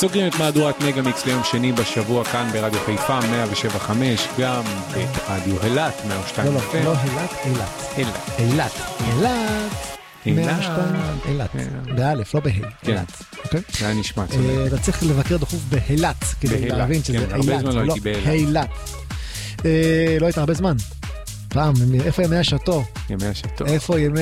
סוגרים את מהדורת מגה מיקס ליום שני בשבוע כאן ברדיו חיפה 107.5, גם ברדיו אילת 102. לא, אילת. אילת. באלף, לא בהי. אילת. אוקיי? זה היה נשמע. אתה צריך לבקר דחוף באילת, כדי להבין שזה אילת, לא אילת. לא היית הרבה זמן. פעם, איפה ימי השעתו? ימי השעתו. איפה ימי